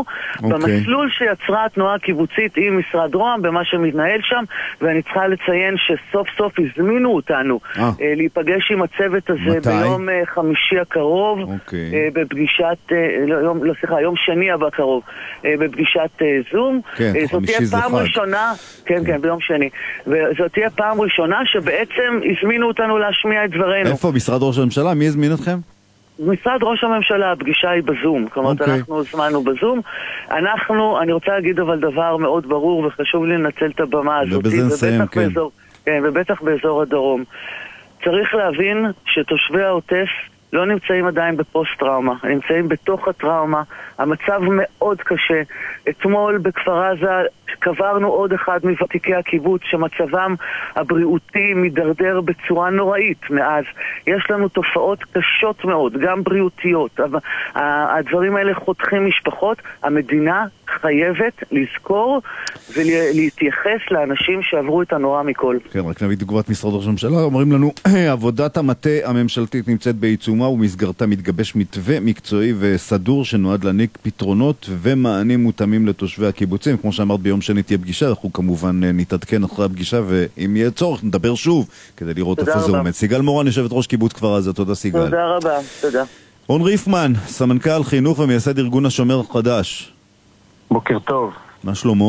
אותנו במסלול שיצרה התנועה הקיבוצית עם משרד רוה"מ במה שמתנהל שם, ואני צריכה לציין שסוף סוף הזמינו אותנו להיפגש עם הצוות הזה ביום חמישי הקרוב, בפגישת, יום שני הבא קרוב, בפגישת זום. זאת תהיה פעם ראשונה, כן, ביום שני, וזאת תהיה פעם ראשונה שבעצם הזמינו אותנו להשמיע את דברנו. איפה? משרד ראש הממשלה? מי הזמין אתכם? משרד ראש הממשלה, הפגישה היא בזום, כלומר אנחנו הזמנו בזום. אני רוצה להגיד אבל דבר מאוד ברור וחשוב לי לנצל את הבמה הזאת, ובזה נסיים, כן. ובטח באזור הדרום. צריך להבין שתושבי העוטף לא נמצאים עדיין בפוסט-טראומה, נמצאים בתוך הטראומה, המצב מאוד קשה. אתמול בכפר עזה קברנו עוד אחד מוותיקי הקיבוץ שמצבם הבריאותי מדרדר בצורה נוראית מאז. יש לנו תופעות קשות מאוד, גם בריאותיות. הדברים האלה חותכים משפחות. המדינה חייבת לזכור ולהתייחס לאנשים שעברו את הנורא מכל. כן, רק נביא תגובת משרד ראש הממשלה. אומרים לנו, עבודת המטה הממשלתית נמצאת בעיצומה ומסגרתה מתגבש מתווה מקצועי וסדור שנועד להעניק פתרונות ומענים מותאמים לתושבי הקיבוצים. כמו שאמרת, ביום שני תהיה פגישה, אנחנו כמובן נתעדכן אחרי הפגישה, ואם יהיה צורך נדבר שוב כדי לראות איפה זה עומד. סיגל מורן, יושבת ראש קיבוץ כפר עזה. תודה סיגל. תודה רבה, תודה. רון ריפמן, סמנכ"ל חינוך ומייסד ארגון השומר החדש. בוקר טוב. מה שלמה?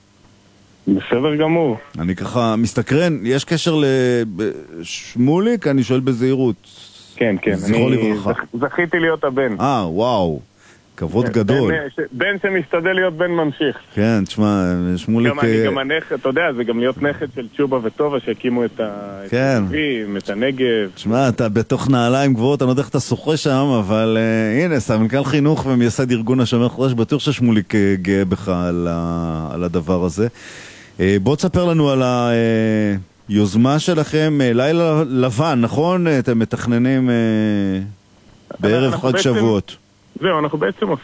בסדר גמור. אני ככה מסתקרן, יש קשר לשמוליק? אני שואל בזהירות. כן, זכרו לברכה. זכיתי להיות הבן. וואו, כבוד גדול. בן שמסתדל להיות בן ממשיך. כן, תשמע, שמוליק... גם הנכד, אתה יודע, זה גם להיות נכד של צ'ובה וטובה שהקימו את הנגבים, את הנגב. תשמע, אתה בתוך נעליים גבוהות, אני לא יודע איך אתה שוחה שם, אבל הנה, סמנכ"ל חינוך ומייסד ארגון השומר החדש, בטוח ששמוליק גאה בך על הדבר הזה. בוא תספר לנו על היוזמה שלכם, לילה לבן, נכון? אתם מתכננים בערב חג שבועות. זהו, אנחנו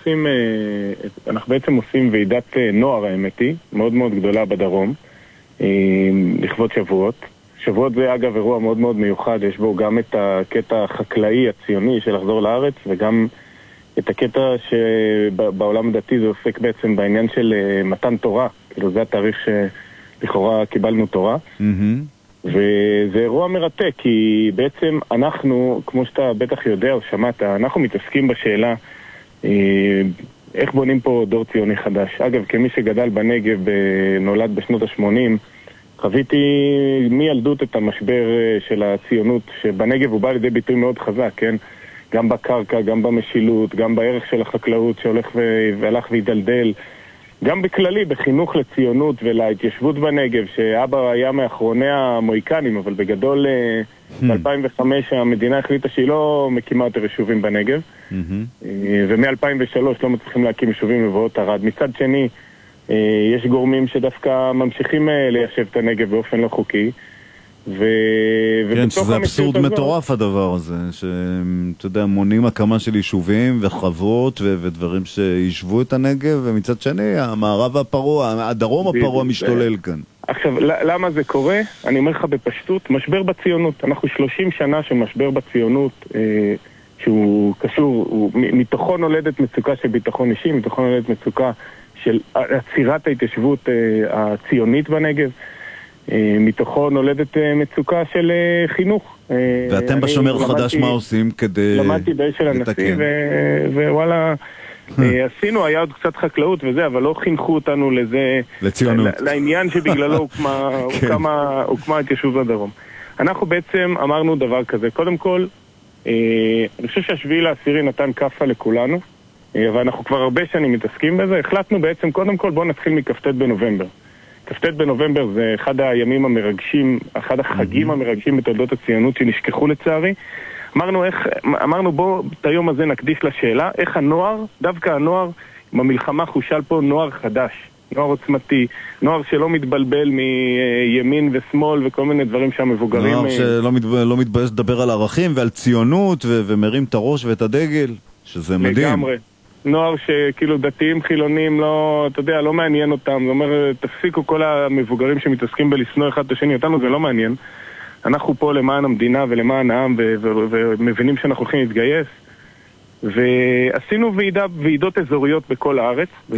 בעצם עושים ועידת נוער, האמת היא, מאוד מאוד גדולה בדרום, לכבוד שבועות. שבועות זה אגב אירוע מאוד מאוד מיוחד, יש בו גם את הקטע החקלאי הציוני של לחזור לארץ, וגם את הקטע שבעולם הדתי זה עוסק בעצם בעניין של מתן תורה, כאילו זה התאריך שלכאורה קיבלנו תורה. וזה אירוע מרתק, כי בעצם אנחנו, כמו שאתה בטח יודע או שמעת, אנחנו מתעסקים בשאלה איך בונים פה דור ציוני חדש. אגב, כמי שגדל בנגב, נולד בשנות ה-80, חוויתי מילדות את המשבר של הציונות, שבנגב הוא בא לידי ביטוי מאוד חזק, כן? גם בקרקע, גם במשילות, גם בערך של החקלאות שהולך והלך והתדלדל, גם בכללי, בחינוך לציונות ולהתיישבות בנגב, שאבא היה מאחרוני המויקנים, אבל בגדול ב-2005 המדינה החליטה שהיא לא מקימה יותר יישובים בנגב, ומ-2003 לא מצליחים להקים יישובים מבואות ערד. מצד שני, יש גורמים שדווקא ממשיכים ליישב את הנגב באופן לא חוקי, כן, שזה אבסורד מטורף הדבר הזה, שאתה יודע, מונים הקמה של יישובים וחוות ודברים שישבו את הנגב, ומצד שני, המערב הפרוע, הדרום הפרוע משתולל כאן. עכשיו, למה זה קורה? אני אומר לך בפשטות, משבר בציונות. אנחנו 30 שנה של משבר בציונות, שהוא קשור, מתוכו נולדת מצוקה של ביטחון אישי, מתוכו נולדת מצוקה של עצירת ההתיישבות הציונית בנגב, מתוכו נולדת מצוקה של חינוך. ואתם בשומר החדש מה עושים כדי לתקן? למדתי באש של הנשיא, ווואלה, עשינו, היה עוד קצת חקלאות וזה, אבל לא חינכו אותנו לזה, לציונות. לעניין שבגללו הוקמה התיישבות בדרום. אנחנו בעצם אמרנו דבר כזה, קודם כל, אני חושב שהשביעי לעשירי נתן כפה לכולנו, ואנחנו כבר הרבה שנים מתעסקים בזה, החלטנו בעצם, קודם כל בואו נתחיל מכ"ט בנובמבר. כ"ט בנובמבר זה אחד הימים המרגשים, אחד החגים המרגשים בתולדות הציונות שנשכחו לצערי. אמרנו בוא את היום הזה נקדיש לשאלה איך הנוער, דווקא הנוער במלחמה חושל פה נוער חדש, נוער עוצמתי, נוער שלא מתבלבל מימין ושמאל וכל מיני דברים שהמבוגרים... נוער שלא מתבייש לדבר על ערכים ועל ציונות ומרים את הראש ואת הדגל, שזה מדהים. לגמרי. נוער שכאילו דתיים חילונים לא, אתה יודע, לא מעניין אותם. זאת אומרת, תפסיקו כל המבוגרים שמתעסקים בלשנוא אחד את השני, אותנו זה לא מעניין. אנחנו פה למען המדינה ולמען העם ומבינים שאנחנו הולכים להתגייס. ועשינו ועידות אזוריות בכל הארץ.